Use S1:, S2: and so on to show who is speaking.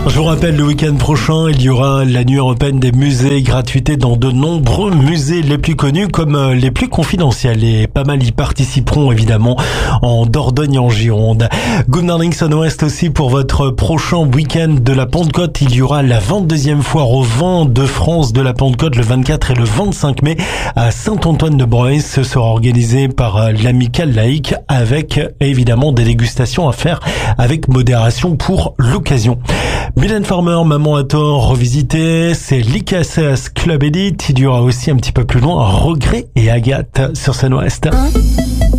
S1: Je vous rappelle, le week-end prochain, il y aura la nuit européenne des musées, gratuité dans de nombreux musées les plus connus comme les plus confidentiels. Et pas mal y participeront évidemment en Dordogne, en Gironde. Good morning Sun-Ouest aussi pour votre prochain week-end de la Pentecôte. Il y aura la 22e foire au vin de France de la Pentecôte le 24 et le 25 mai à Saint-Antoine-de-Breuil. Ce sera organisé par l'Amicale laïque avec évidemment des dégustations à faire avec modération pour l'occasion. Mylène Farmer, Maman à tort, revisité, c'est l'IKSS Club Elite. Il y aura aussi un petit peu plus loin Regret et Agathe sur Sun-Ouest.